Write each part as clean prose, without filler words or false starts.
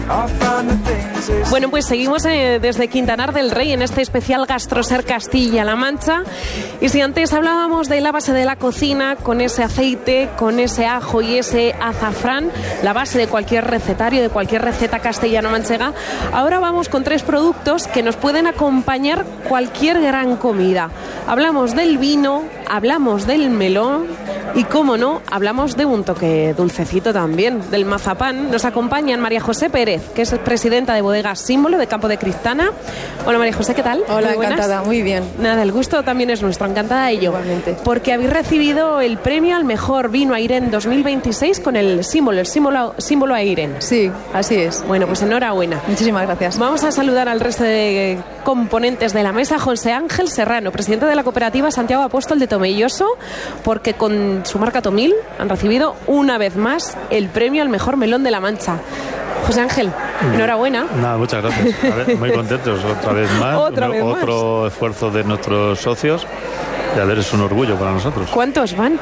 Bueno, pues seguimos desde Quintanar del Rey en este especial Gastroser Castilla-La Mancha. Y si antes hablábamos de la base de la cocina, con ese aceite, con ese ajo y ese azafrán, la base de cualquier recetario, de cualquier receta castellano-manchega, ahora vamos con 3 productos que nos pueden acompañar cualquier gran comida. Hablamos del vino, hablamos del melón y, cómo no, hablamos de un toque dulcecito también, del mazapán. Nos acompañan María José Pérez, que es presidenta de Bodegas Símbolo de Campo de Cristana. Hola María José, ¿qué tal? Hola, encantada, muy bien. Nada, el gusto también es nuestro, encantada de ello. Igualmente. Porque habéis recibido el premio al mejor vino Airén 2026 con el símbolo Airén. Sí, así es. Bueno, pues enhorabuena. Muchísimas gracias. Vamos a saludar al resto de componentes de la mesa. José Ángel Serrano, presidente de la cooperativa Santiago Apóstol de Tomelloso, porque con su marca Tomil han recibido una vez más el premio al mejor melón de la Mancha. José Ángel, enhorabuena. Nada, muchas gracias. A ver, muy contentos otra vez más. Otro esfuerzo de nuestros socios. Y a ver, es un orgullo para nosotros. ¿Cuántos van?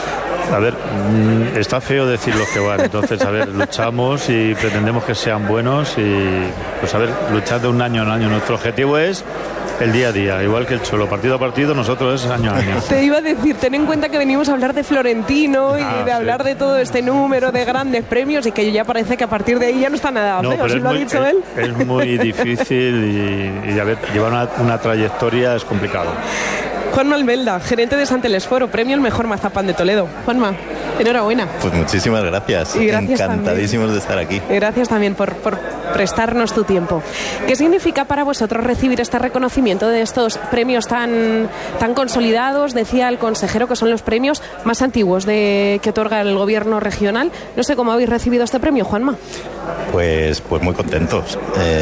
A ver, está feo decir los que van. Entonces, a ver, luchamos y pretendemos que sean buenos y, pues a ver, luchar de un año en año. Nuestro objetivo es el día a día, igual que el Cholo, partido a partido, nosotros es año a año. Te iba a decir, ten en cuenta que venimos a hablar de Florentino y de hablar de todo este número de grandes premios y que ya parece que a partir de ahí ya no está nada feo, si lo ha dicho él. Es muy difícil y a ver, llevar una trayectoria es complicado. Juanma Albelda, gerente de Santelesforo, premio al mejor mazapán de Toledo. Juanma, enhorabuena. Pues muchísimas gracias. Y gracias encantadísimos también de estar aquí. Gracias también por prestarnos tu tiempo. ¿Qué significa para vosotros recibir este reconocimiento de estos premios tan consolidados? Decía el consejero que son los premios más antiguos que otorga el gobierno regional. No sé cómo habéis recibido este premio, Juanma. Pues muy contentos.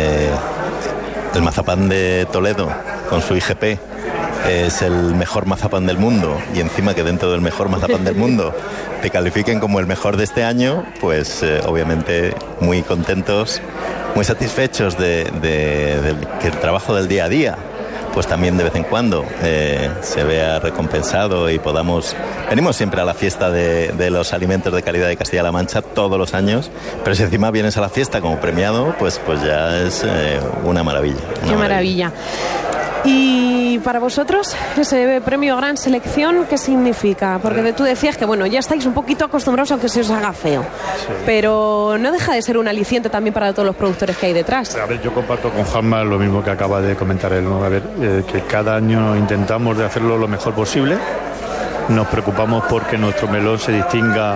El mazapán de Toledo con su IGP es el mejor mazapán del mundo, y encima que dentro del mejor mazapán del mundo te califiquen como el mejor de este año, pues obviamente muy contentos, muy satisfechos de que el trabajo del día a día pues también de vez en cuando se vea recompensado y venimos siempre a la fiesta de los alimentos de calidad de Castilla-La Mancha todos los años, pero si encima vienes a la fiesta como premiado, pues ya es una maravilla. Qué maravilla. Y para vosotros, ese premio Gran Selección, ¿qué significa? Porque tú decías que, bueno, ya estáis un poquito acostumbrados a que se os haga feo, sí, pero no deja de ser un aliciente también para todos los productores que hay detrás. A ver, yo comparto con Juanma lo mismo que acaba de comentar él, ¿no? A ver, que cada año intentamos de hacerlo lo mejor posible. Nos preocupamos porque nuestro melón se distinga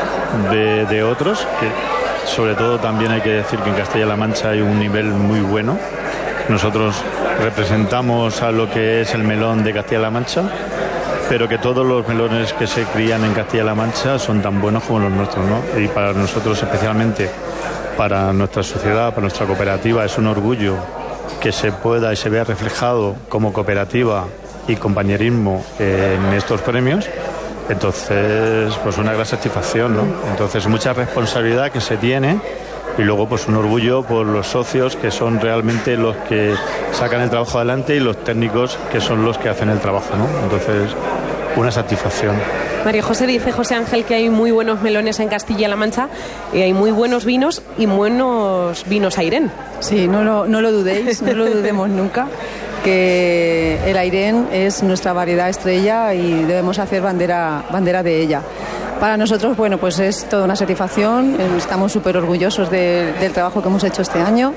de otros, que sobre todo también hay que decir que en Castilla-La Mancha hay un nivel muy bueno. Nosotros representamos a lo que es el melón de Castilla-La Mancha, pero que todos los melones que se crían en Castilla-La Mancha son tan buenos como los nuestros, ¿no? Y para nosotros, especialmente para nuestra sociedad, para nuestra cooperativa, es un orgullo que se pueda y se vea reflejado como cooperativa y compañerismo en estos premios. Entonces, pues una gran satisfacción, ¿no? Entonces, mucha responsabilidad que se tiene. Y luego pues un orgullo por los socios, que son realmente los que sacan el trabajo adelante, y los técnicos, que son los que hacen el trabajo, ¿no? Entonces, una satisfacción. María José, dice José Ángel que hay muy buenos melones en Castilla-La Mancha y hay muy buenos vinos y buenos vinos Airén. Sí, no lo dudéis, no lo dudemos nunca, que el Airén es nuestra variedad estrella y debemos hacer bandera de ella. Para nosotros, bueno, pues es toda una satisfacción, estamos súper orgullosos del trabajo que hemos hecho este año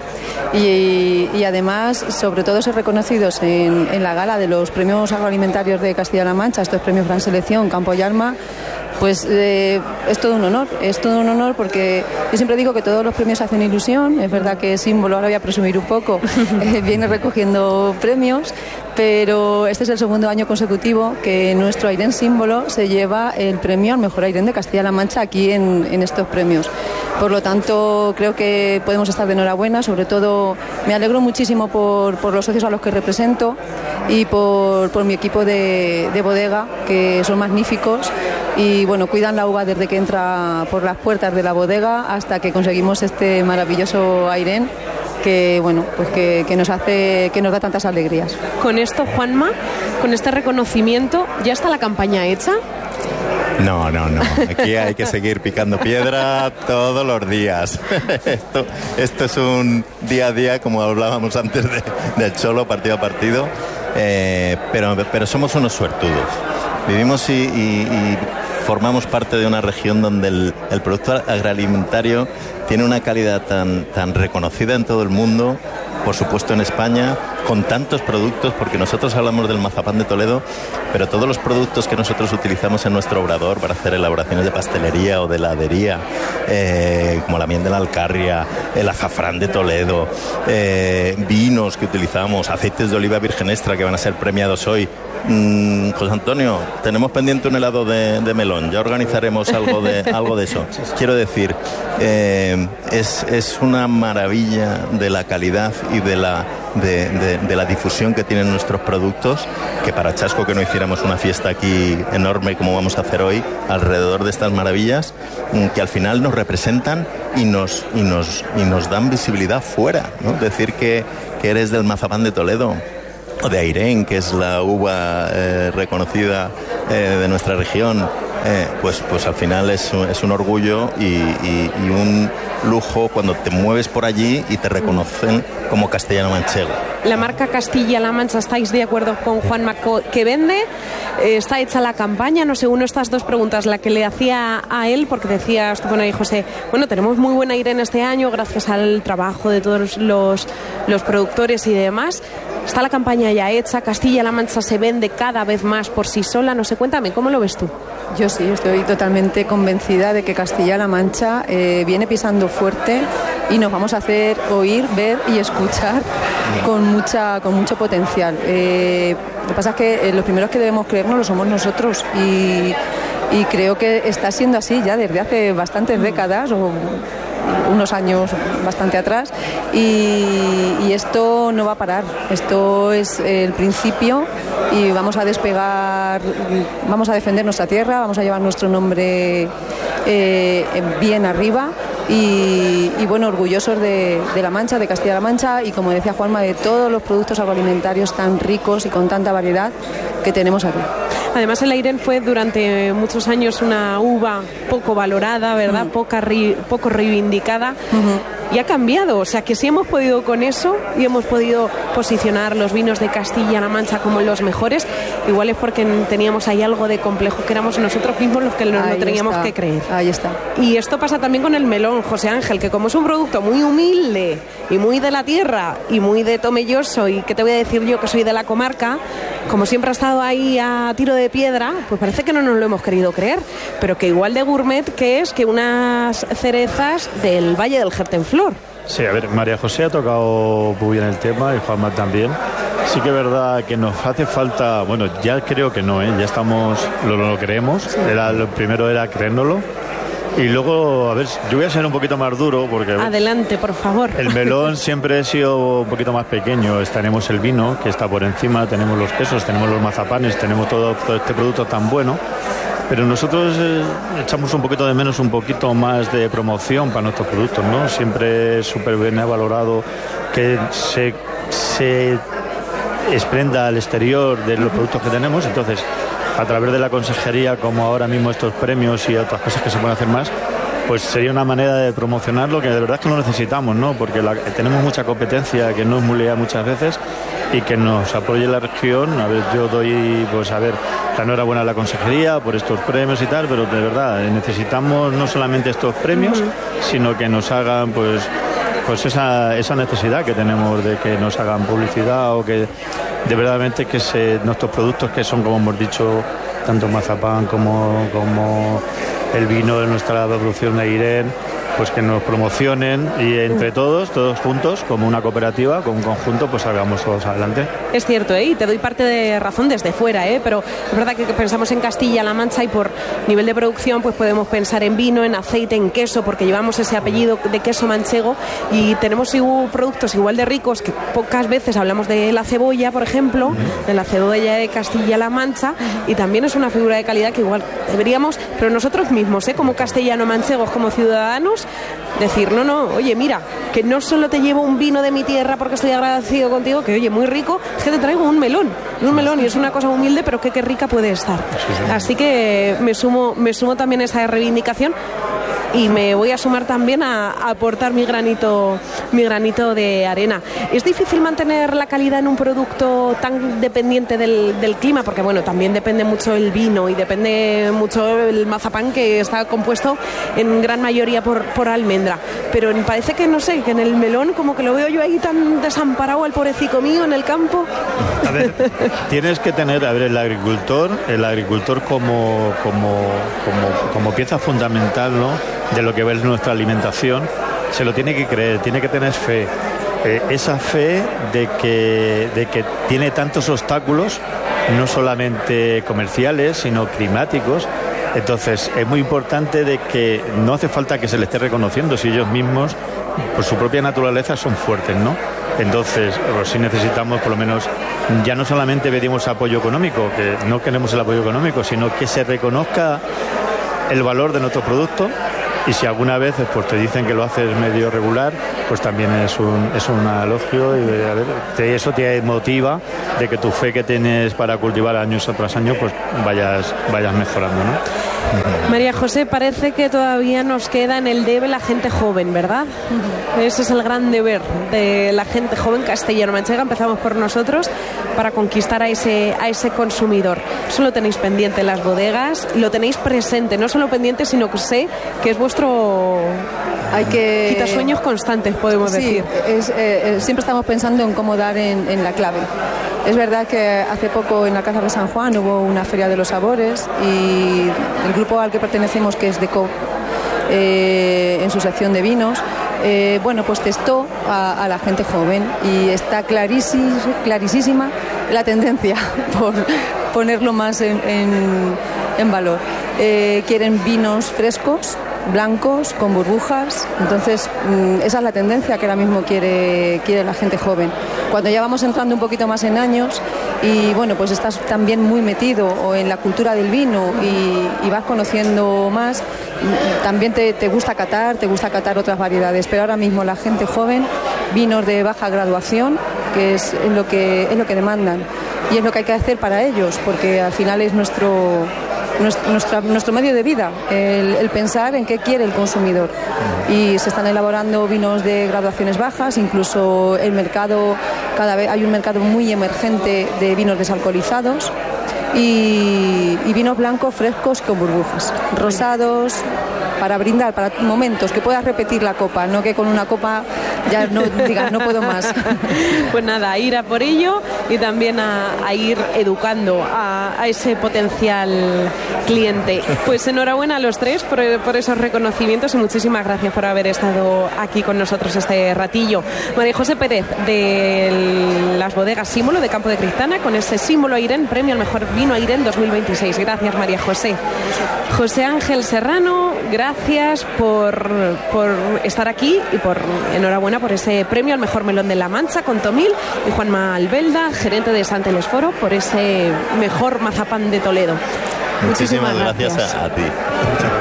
y además, sobre todo, ser reconocidos en la gala de los premios agroalimentarios de Castilla-La Mancha, estos premios Gran Selección, Campo y Alma. Pues es todo un honor porque yo siempre digo que todos los premios hacen ilusión. Es verdad que Símbolo, ahora voy a presumir un poco, viene recogiendo premios, pero este es el segundo año consecutivo que nuestro Airén Símbolo se lleva el premio al mejor Airén de Castilla-La Mancha aquí en estos premios. Por lo tanto, creo que podemos estar de enhorabuena. Sobre todo, me alegro muchísimo por los socios a los que represento y por mi equipo de bodega, que son magníficos y bueno, cuidan la uva desde que entra por las puertas de la bodega hasta que conseguimos este maravilloso Airén que bueno, pues que nos da tantas alegrías. Con esto, Juanma, con este reconocimiento, ¿ya está la campaña hecha? No. Aquí hay que seguir picando piedra todos los días. Esto es un día a día, como hablábamos antes del Cholo, partido a partido. Pero somos unos suertudos. Vivimos y formamos parte de una región donde el producto agroalimentario tiene una calidad tan reconocida en todo el mundo, por supuesto en España, con tantos productos, porque nosotros hablamos del mazapán de Toledo, pero todos los productos que nosotros utilizamos en nuestro obrador para hacer elaboraciones de pastelería o de heladería, como la miel de la Alcarria, el azafrán de Toledo, vinos que utilizamos, aceites de oliva virgen extra que van a ser premiados hoy. José Antonio, tenemos pendiente un helado de melón, ya organizaremos algo de eso. Quiero decir, es una maravilla de la calidad y de la difusión que tienen nuestros productos, que para chasco que no hiciéramos una fiesta aquí enorme como vamos a hacer hoy alrededor de estas maravillas, que al final nos representan y nos dan visibilidad fuera, ¿no? Decir que eres del mazapán de Toledo o de Airén, que es la uva reconocida de nuestra región, pues al final es un orgullo y un lujo cuando te mueves por allí y te reconocen como castellano-manchego. La marca Castilla-La Mancha, ¿estáis de acuerdo con Juanma que vende? ¿Está hecha la campaña? No sé, estas dos preguntas, la que le hacía a él, porque decías, bueno, ahí José, bueno, tenemos muy buena Airén este año gracias al trabajo de todos los productores y demás. ¿Está la campaña ya hecha? ¿Castilla-La Mancha se vende cada vez más por sí sola? No sé, cuéntame, ¿cómo lo ves tú? Yo sí, estoy totalmente convencida de que Castilla-La Mancha viene pisando fuerte y nos vamos a hacer oír, ver y escuchar con mucho potencial. Lo que pasa es que los primeros que debemos creernos lo somos nosotros y creo que está siendo así ya desde hace bastantes décadas o unos años bastante atrás y esto no va a parar. Esto es el principio y vamos a despegar, vamos a defender nuestra tierra, vamos a llevar nuestro nombre bien arriba y bueno, orgullosos de La Mancha, de Castilla-La Mancha y, como decía Juanma, de todos los productos agroalimentarios tan ricos y con tanta variedad que tenemos aquí. Además, el Airén fue durante muchos años una uva poco valorada, ¿verdad? Poco reivindicada. Y ha cambiado, o sea que sí hemos podido con eso y hemos podido posicionar los vinos de Castilla-La Mancha como los mejores. Igual es porque teníamos ahí algo de complejo, que éramos nosotros mismos los que lo teníamos que creer. Ahí está. Y esto pasa también con el melón, José Ángel, que como es un producto muy humilde y muy de la tierra y muy de Tomelloso, y que te voy a decir yo que soy de la comarca, como siempre ha estado ahí a tiro de piedra, pues parece que no nos lo hemos querido creer, pero que igual de gourmet que es que unas cerezas del Valle del Gertenflor. Sí, a ver, María José ha tocado muy bien el tema y Juanma también. Sí que es verdad que nos hace falta, bueno, ya creo que no, ya estamos, lo creemos, lo primero era creérnoslo. Y luego, a ver, yo voy a ser un poquito más duro porque... Adelante, por favor. El melón siempre ha sido un poquito más pequeño. Tenemos el vino, que está por encima, tenemos los quesos, tenemos los mazapanes, tenemos todo este producto tan bueno. Pero nosotros echamos un poquito de menos, un poquito más de promoción para nuestros productos, ¿no? Siempre es súper bien valorado que se desprenda al exterior de los productos que tenemos. Entonces, a través de la consejería, como ahora mismo estos premios y otras cosas que se pueden hacer más, pues sería una manera de promocionarlo, que de verdad es que lo necesitamos, ¿no? Porque tenemos mucha competencia que no es muy leal muchas veces y que nos apoye la región. A ver, yo doy, pues a ver, la enhorabuena a la consejería por estos premios y tal, pero de verdad necesitamos no solamente estos premios, sino que nos hagan, pues esa necesidad que tenemos de que nos hagan publicidad o que de verdad que nuestros productos, que son, como hemos dicho, tanto mazapán como el vino de nuestra producción de Airén, pues que nos promocionen y entre todos juntos, como una cooperativa, como un conjunto, pues salgamos todos adelante. Es cierto, y te doy parte de razón desde fuera, pero es verdad que pensamos en Castilla-La Mancha y por nivel de producción pues podemos pensar en vino, en aceite, en queso, porque llevamos ese apellido de queso manchego y tenemos productos igual de ricos, que pocas veces hablamos de la cebolla, por ejemplo, de la cebolla de Castilla-La Mancha, y también es una figura de calidad que igual deberíamos, pero nosotros mismos, como castellano-manchegos, como ciudadanos, años, decir, no, oye, mira, que no solo te llevo un vino de mi tierra porque estoy agradecido contigo, que oye, muy rico, es que te traigo un melón y es una cosa humilde, pero que qué rica puede estar. Así que me sumo también a esa reivindicación. Y me voy a sumar también a aportar mi granito de arena. ¿Es difícil mantener la calidad en un producto tan dependiente del clima? Porque bueno, también depende mucho el vino y depende mucho el mazapán, que está compuesto en gran mayoría por almendra. Pero parece que, no sé, que en el melón como que lo veo yo ahí tan desamparado al pobrecito mío en el campo. A ver, tienes que tener, el agricultor como pieza fundamental, ¿no?, de lo que es nuestra alimentación, se lo tiene que creer, tiene que tener fe. Esa fe de que tiene tantos obstáculos, no solamente comerciales, sino climáticos. Entonces es muy importante de que no hace falta que se le esté reconociendo si ellos mismos, por su propia naturaleza, son fuertes, ¿no? Entonces, pues sí necesitamos, por lo menos, ya no solamente pedimos apoyo económico, que no queremos el apoyo económico, sino que se reconozca el valor de nuestro producto. Y si alguna vez pues te dicen que lo haces medio regular, pues también es un elogio, y eso te motiva de que tu fe que tienes para cultivar año tras año, pues vayas mejorando, ¿no? María José, parece que todavía nos queda en el debe la gente joven, ¿verdad? Ese es el gran deber de la gente joven castellano-manchega. Empezamos por nosotros para conquistar a ese consumidor. Eso lo tenéis pendiente en las bodegas, lo tenéis presente, no solo pendiente, sino que sé que es vuestro quitasueños constantes, podemos decir. Siempre estamos pensando en cómo dar en la clave. Es verdad que hace poco en la Alcázar de San Juan hubo una feria de los sabores, y el grupo al que pertenecemos, que es Decop, en su sección de vinos, pues testó a la gente joven, y está clarísima la tendencia por ponerlo más en valor. Quieren vinos frescos, blancos, con burbujas. Entonces esa es la tendencia que ahora mismo quiere la gente joven. Cuando ya vamos entrando un poquito más en años y pues estás también muy metido o en la cultura del vino y vas conociendo más, también te gusta catar otras variedades. Pero ahora mismo la gente joven, vinos de baja graduación, que es lo que demandan, y es lo que hay que hacer para ellos, porque al final es nuestro medio de vida, el pensar en qué quiere el consumidor. Y se están elaborando vinos de graduaciones bajas, incluso el mercado, cada vez hay un mercado muy emergente de vinos desalcoholizados y vinos blancos frescos con burbujas, rosados, para brindar, para momentos que puedas repetir la copa, no que con una copa ya no digas no puedo más. Pues nada, ir a por ello y también a ir educando a ese potencial cliente. Pues enhorabuena a los tres por esos reconocimientos, y muchísimas gracias por haber estado aquí con nosotros este ratillo. María José Pérez, de las bodegas Símbolo de Campo de Cristana, con ese Símbolo Airén, premio al mejor vino Airén 2026. Gracias, María José. José Ángel Serrano, gracias por estar aquí, y enhorabuena por ese premio al mejor melón de La Mancha con Tomil, y Juanma Albelda, gerente de Sant Telesforo, por ese mejor mazapán de Toledo. Muchísimas gracias a ti.